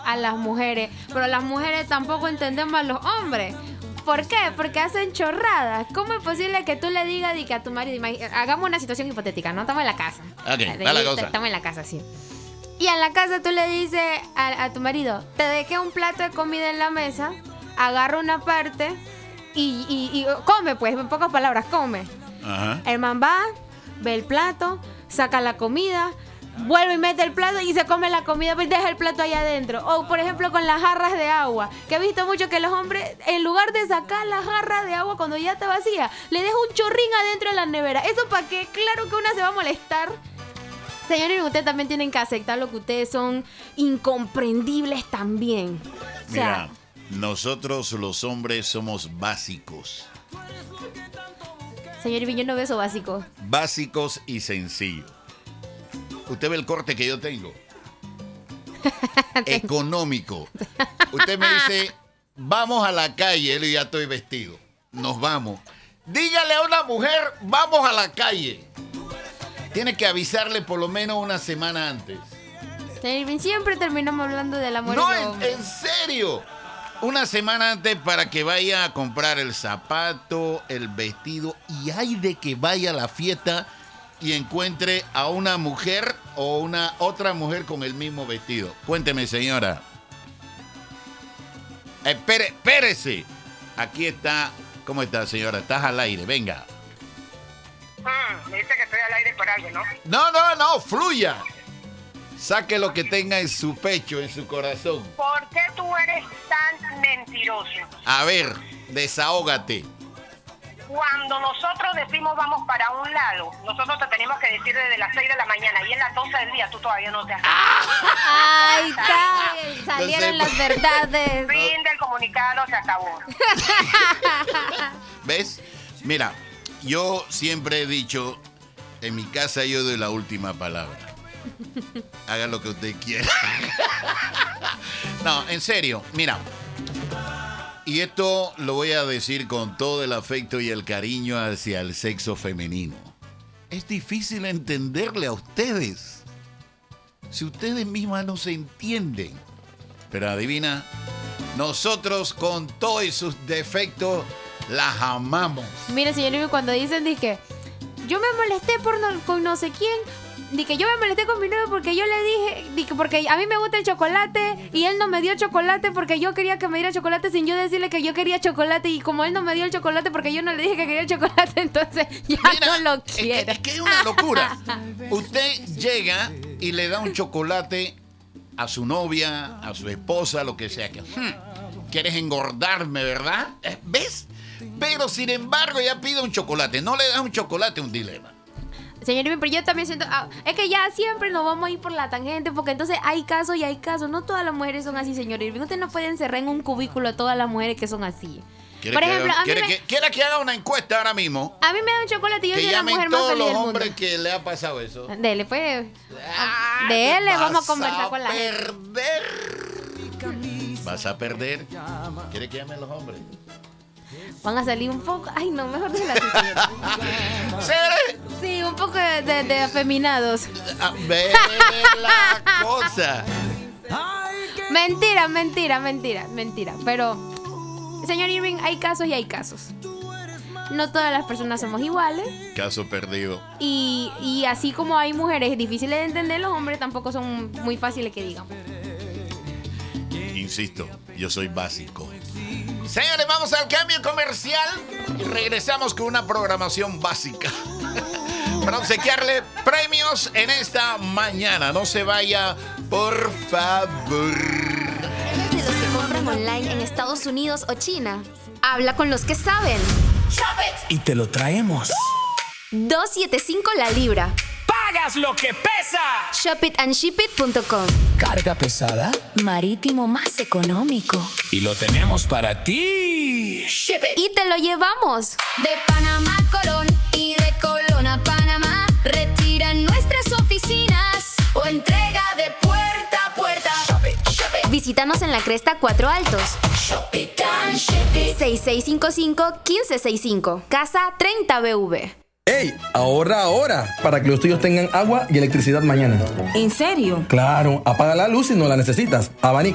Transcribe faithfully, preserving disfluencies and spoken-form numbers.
a las mujeres, pero las mujeres tampoco entendemos a los hombres. ¿Por qué? Porque hacen chorradas. ¿Cómo es posible que tú le digas di que a tu marido, hagamos una situación hipotética, ¿no? Estamos en la casa. Ok, da la cosa. Estamos en la casa, sí. Y en la casa tú le dices a, a tu marido, te dejé un plato de comida en la mesa, agarra una parte y, y, y come, pues, en pocas palabras, come. Ajá. El man va, ve el plato, saca la comida, vuelve y mete el plato y se come la comida y deja el plato ahí adentro. O por ejemplo con las jarras de agua, que he visto mucho que los hombres, en lugar de sacar la jarra de agua cuando ya está vacía, le deja un chorrín adentro de la nevera. ¿Eso para qué? Claro que una se va a molestar. Señores, ustedes también tienen que aceptar lo que ustedes son incomprendibles también. O sea, mira, nosotros los hombres somos básicos. Señor Irving, yo no veo eso básico. Básicos y sencillos. ¿Usted ve el corte que yo tengo? Económico. Usted me dice, vamos a la calle, y ya estoy vestido. Nos vamos. Dígale a una mujer, vamos a la calle. Tiene que avisarle por lo menos una semana antes. Señor Irving, siempre terminamos hablando del amor. No, y los en, hombres. en serio. Una semana antes para que vaya a comprar el zapato, el vestido, y hay de que vaya a la fiesta y encuentre a una mujer o una otra mujer con el mismo vestido. Cuénteme, señora. Espere, espérese. Aquí está. ¿Cómo está, señora? Estás al aire, venga. Mm, me dice que estoy al aire por algo, ¿no? No, no, no, fluya. Saque lo que tenga en su pecho, en su corazón. ¿Por qué tú eres tan mentiroso? A ver, desahógate. Cuando nosotros decimos vamos para un lado, nosotros te tenemos que decir desde las seis de la mañana y en las doce del día tú todavía no te has... Ay, está, salieron No sé, las verdades. Fin del comunicado, se acabó. ¿Ves? Mira, yo siempre he dicho, en mi casa yo doy la última palabra. Haga lo que usted quiera. No, en serio, mira. Y esto lo voy a decir con todo el afecto y el cariño hacia el sexo femenino. Es difícil entenderle a ustedes. Si ustedes mismas no se entienden. Pero adivina, nosotros con todos sus defectos las amamos. Mire, señor Irving, cuando dicen que yo me molesté por no, con no sé quién, di que yo me molesté con mi novio porque yo le dije, di que porque a mí me gusta el chocolate y él no me dio chocolate porque yo quería que me diera chocolate sin yo decirle que yo quería chocolate, y como él no me dio el chocolate porque yo no le dije que quería chocolate, entonces ya Mira, no lo es que, quiero. es que es una locura. Usted llega y le da un chocolate a su novia, a su esposa, lo que sea. Que, hmm, ¿quieres engordarme, verdad? ¿Ves? Pero sin embargo ya pide un chocolate. No le das un chocolate, un dilema. Señor Irving, pero yo también siento, ah, es que ya siempre nos vamos a ir por la tangente, porque entonces hay casos y hay casos. No todas las mujeres son así, señor Irving. Usted no puede encerrar en un cubículo a todas las mujeres que son así. ¿Quiere, Por que, ejemplo, haga, a mí quiere, me, que, quiere que haga una encuesta ahora mismo? a mí me da un chocolate y yo Que soy la llamen mujer más todos feliz los del mundo. hombres que le ha pasado eso. Dele, pues. Ah, Dele, vas vamos a conversar con la gente. perder. Vas a perder. ¿Quiere que llamen los hombres? Van a salir un poco. Ay, no, mejor de la ¿Señores? Sí, un poco de, de, de afeminados. A ver la cosa. Mentira, mentira, mentira, mentira. Pero, señor Irving, hay casos y hay casos. No todas las personas somos iguales. Caso perdido. Y, y así como hay mujeres difíciles de entender, los hombres tampoco son muy fáciles que digamos. Insisto, yo soy básico. Señores, vamos al cambio comercial y regresamos con una programación básica para obsequiarle premios en esta mañana. No se vaya, por favor. ¿Eres de los que compran online en Estados Unidos o China? Habla con los que saben. Y te lo traemos. dos setenta y cinco la libra. ¡Pagas lo que pesa! shop it and ship it punto com. ¿Carga pesada? Marítimo más económico. Y lo tenemos para ti. Ship it. Y te lo llevamos. De Panamá a Colón y de Colón a Panamá. Retira en nuestras oficinas o entrega de puerta a puerta. Shop it, shop it. Visítanos en la Cresta Cuatro Altos. Shop it and ship it. seis seis cinco cinco, uno cinco seis cinco. Casa treinta B V. ¡Ey! Ahorra ahora para que los tuyos tengan agua y electricidad mañana. ¿En serio? Claro, apaga la luz si no la necesitas. Abanico.